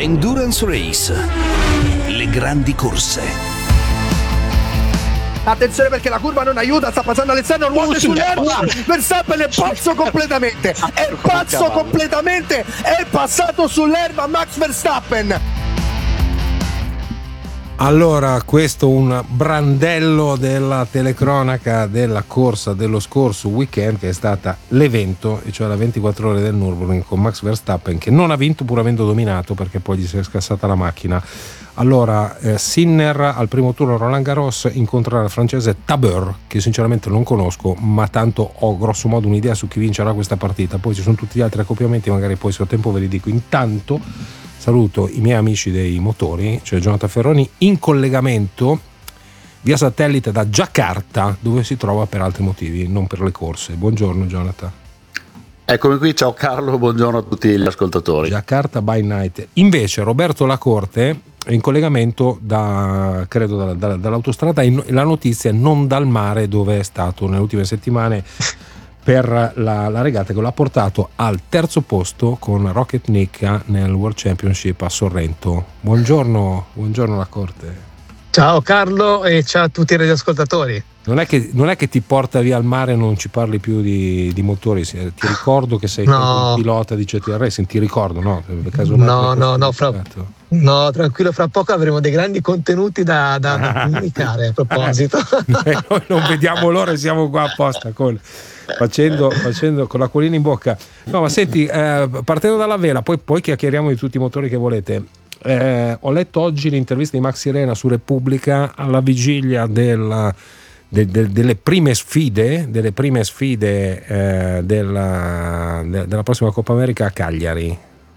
Endurance Race. Le grandi corse. Attenzione perché la curva non aiuta, sta passando all'esterno, ruote sull'erba, Verstappen è pazzo completamente, è passato sull'erba Max Verstappen. Allora, questo un brandello della telecronaca della corsa dello scorso weekend, che è stata l'evento, e cioè la 24 ore del Nürburgring, con Max Verstappen che non ha vinto pur avendo dominato, perché poi gli si è scassata la macchina. Allora, Sinner al primo turno Roland Garros incontrerà il francese Tabeur, che sinceramente non conosco, ma tanto ho grosso modo un'idea su chi vincerà questa partita. Poi ci sono tutti gli altri accoppiamenti, magari poi se ho tempo ve li dico. Intanto saluto i miei amici dei motori, cioè Jonathan Ferroni, in collegamento via satellite da Giacarta, dove si trova per altri motivi, non per le corse. Buongiorno Jonathan. Eccomi qui, ciao Carlo, buongiorno a tutti gli ascoltatori. Giacarta by night. Invece Roberto Lacorte è in collegamento dall'autostrada, e la notizia è non dal mare, dove è stato nelle ultime settimane per la regata che lo ha portato al terzo posto con Rocket Nicca nel World Championship a Sorrento. Buongiorno Lacorte. Ciao Carlo e ciao a tutti i radioascoltatori. Non è che ti porta via al mare e non ci parli più di motori, ti ricordo che sei un pilota di CTR Racing, ti ricordo, no? No, tranquillo, fra poco avremo dei grandi contenuti da comunicare a proposito. Noi non vediamo l'ora e siamo qua apposta facendo con l'acquolina in bocca. No, ma senti, partendo dalla vela, poi chiacchieriamo di tutti i motori che volete. Ho letto oggi l'intervista di Max Sirena su Repubblica alla vigilia delle prime sfide della prossima Coppa America a Cagliari.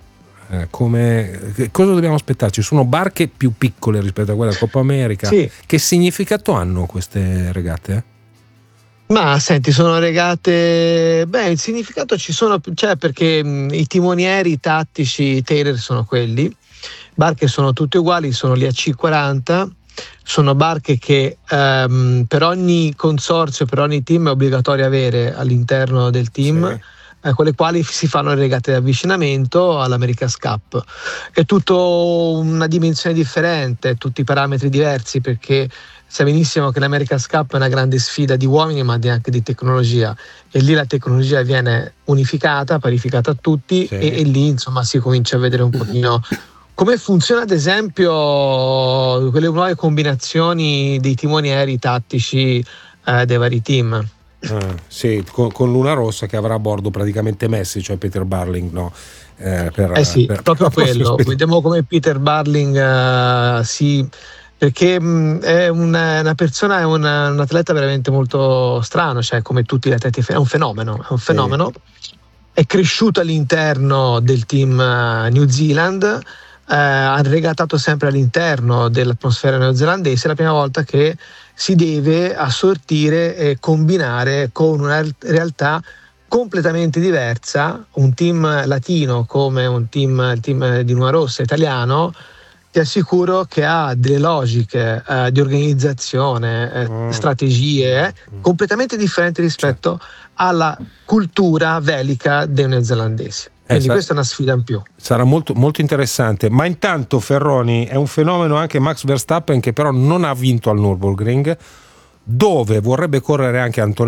Cosa dobbiamo aspettarci? Sono barche più piccole rispetto a quella della Coppa America. Sì. Che significato hanno queste regate? Ma senti, sono regate. Beh, il significato c'è perché i timonieri, i tattici, i tailor sono quelli. Barche sono tutte uguali, sono gli AC40, sono barche che per ogni consorzio, per ogni team è obbligatorio avere all'interno del team, sì, con le quali si fanno le regate di avvicinamento all'America's Cup. È tutto una dimensione differente, tutti i parametri diversi, perché sai benissimo che l'America's Cup è una grande sfida di uomini ma anche di tecnologia, e lì la tecnologia viene unificata, parificata a tutti, sì, e lì insomma si comincia a vedere un pochino come funziona ad esempio quelle nuove combinazioni dei timonieri tattici dei vari team. Sì, con Luna Rossa che avrà a bordo praticamente Messi, cioè Peter Barling, no? Proprio quello. Vediamo come Peter Barling perché è una persona, è un atleta veramente molto strano, cioè come tutti gli atleti, è un fenomeno. Sì. È cresciuto all'interno del team New Zealand, ha regatato sempre all'interno dell'atmosfera neozelandese. È la prima volta che si deve assortire e combinare con una realtà completamente diversa, un team latino come il team di Luna Rossa italiano. Ti assicuro che ha delle logiche di organizzazione, strategie completamente differenti rispetto alla cultura velica dei neozelandesi. Quindi questa è una sfida in più. Sarà molto, molto interessante. Ma intanto Ferroni, è un fenomeno anche Max Verstappen, che però non ha vinto al Nürburgring, dove vorrebbe correre anche Antonello